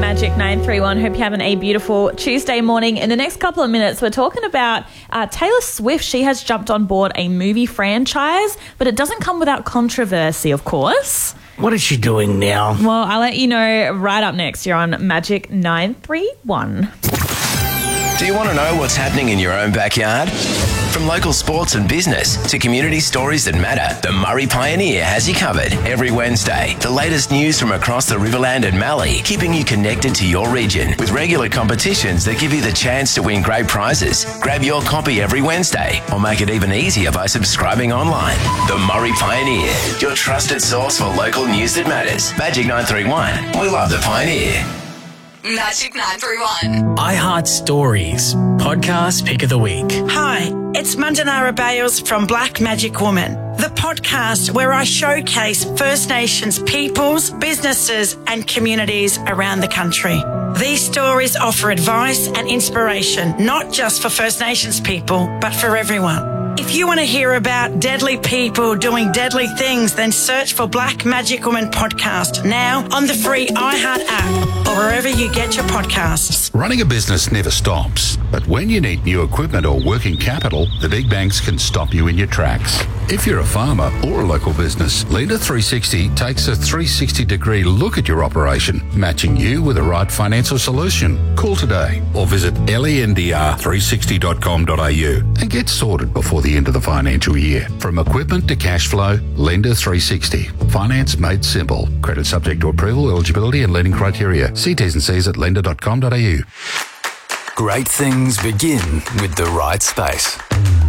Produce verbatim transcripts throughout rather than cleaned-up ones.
Magic nine three one. Hope you're having a beautiful Tuesday morning. In the next couple of minutes, we're talking about uh, Taylor Swift. She has jumped on board a movie franchise, but it doesn't come without controversy, of course. What is she doing now? Well, I'll let you know right up next. You're on Magic nine three one. Do you want to know what's happening in your own backyard? From local sports and business to community stories that matter, the Murray Pioneer has you covered every Wednesday. The latest news from across the Riverland and Mallee, keeping you connected to your region with regular competitions that give you the chance to win great prizes. Grab your copy every Wednesday or make it even easier by subscribing online. The Murray Pioneer, your trusted source for local news that matters. Magic nine three one. We love the Pioneer. Magic nine three one. I Heart Stories, podcast pick of the week. Hi, it's Mandanara Bales from Black Magic Woman, the podcast where I showcase First Nations peoples, businesses and communities around the country. These stories offer advice and inspiration, not just for First Nations people, but for everyone. If you want to hear about deadly people doing deadly things, then search for Black Magic Woman Podcast now on the free iHeart app or wherever you get your podcasts. Running a business never stops, but when you need new equipment or working capital, the big banks can stop you in your tracks. If you're a farmer or a local business, Lender three sixty takes a three sixty degree look at your operation, matching you with the right financial solution. Call today or visit lendr three sixty dot com dot a u and get sorted before the end of the financial year. From equipment to cash flow, Lender three sixty. Finance made simple. Credit subject to approval, eligibility and lending criteria. See T's and C's at lender dot com dot a u. Great things begin with the right space.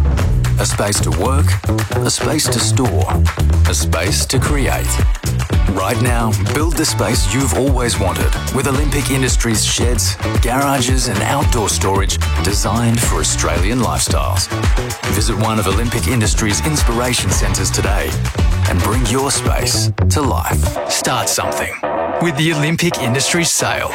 A space to work, a space to store, a space to create. Right now, build the space you've always wanted with Olympic Industries sheds, garages and outdoor storage designed for Australian lifestyles. Visit one of Olympic Industries' inspiration centres today and bring your space to life. Start something with the Olympic Industries sale.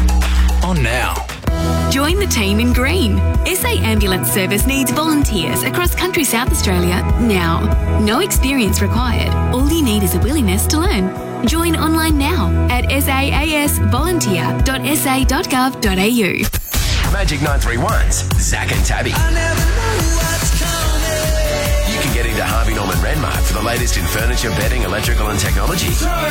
On now. Join the team in green. S A Ambulance Service needs volunteers across country South Australia now. No experience required. All you need is a willingness to learn. Join online now at saas volunteer dot s a dot gov dot a u. Magic nine three one's Zach and Tabby. I never know what's coming. You can get into Harvey Norman Renmark for the latest in furniture, bedding, electrical and technology.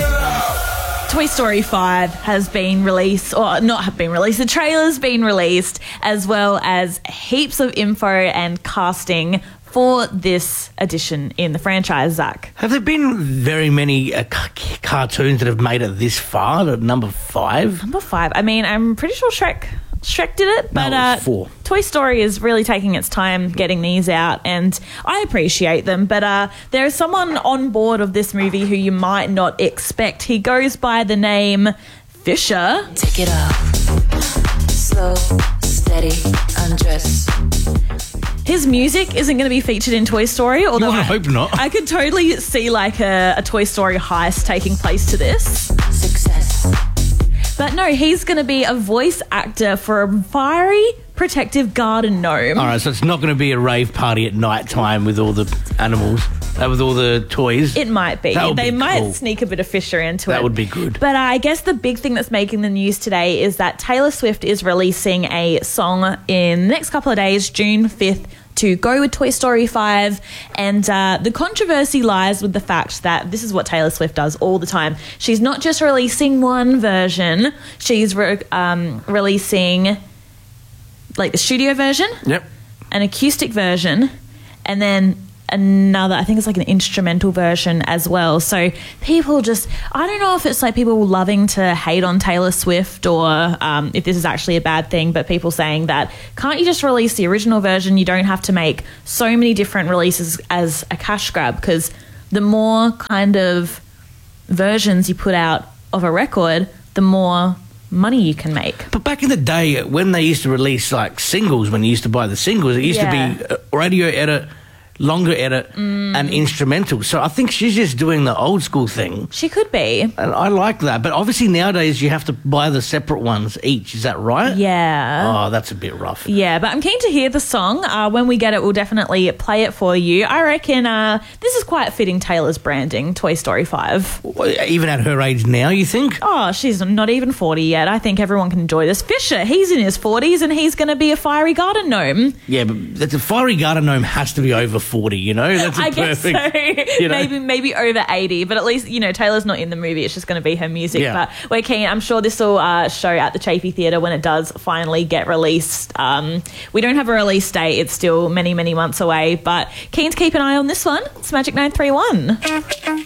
Toy Story five has been released, or not have been released, the trailer's been released, as well as heaps of info and casting for this edition in the franchise, Zach. Have there been very many uh, c- cartoons that have made it this far, to number five? Number five. I mean, I'm pretty sure Shrek Shrek did it, but no, it was uh, four. Toy Story is really taking its time getting these out, and I appreciate them. But uh, there is someone on board of this movie who you might not expect. He goes by the name Fisher. Take it off, slow, steady, undress. His music isn't going to be featured in Toy Story, although You I hope not. I could totally see like a, a Toy Story heist taking place to this. Success. But no, he's going to be a voice actor for a fiery protective garden gnome. All right, so it's not going to be a rave party at night time with all the animals, uh, with all the toys. It might be. That would They be might cool. sneak a bit of Fisher into it. That would be good. But uh, I guess the big thing that's making the news today is that Taylor Swift is releasing a song in the next couple of days, June fifth, to go with Toy Story five, and uh, the controversy lies with the fact that this is what Taylor Swift does all the time. She's not just releasing one version, she's re- um, releasing like the studio version, Yep. an acoustic version, and then another, I think it's like an instrumental version as well. So people just, I don't know if it's like people loving to hate on Taylor Swift or um, if this is actually a bad thing, but people saying that, can't you just release the original version? You don't have to make so many different releases as a cash grab, because the more kind of versions you put out of a record, the more money you can make. But back in the day, when they used to release like singles, when you used to buy the singles, it used Yeah. to be uh, radio edit, longer edit, Mm. and instrumental. So I think she's just doing the old school thing. She could be. And I like that. But obviously nowadays you have to buy the separate ones each. Is that right? Yeah. Oh, that's a bit rough. Yeah, but I'm keen to hear the song. Uh, when we get it, we'll definitely play it for you. I reckon uh, this is quite fitting Taylor's branding, Toy Story five. Even at her age now, you think? Oh, she's not even forty yet. I think everyone can enjoy this. Fisher, he's in his forties and he's going to be a fiery garden gnome. Yeah, but that's a fiery garden gnome has to be over forty, you know? That's a I guess perfect, so. you know? Maybe maybe over eighty, but at least, you know, Taylor's not in the movie. It's just going to be her music. Yeah. But we're keen. I'm sure this will uh, show at the Chafee Theatre when it does finally get released. Um, we don't have a release date. It's still many, many months away, but keen to keep an eye on this one. It's Magic nine three one.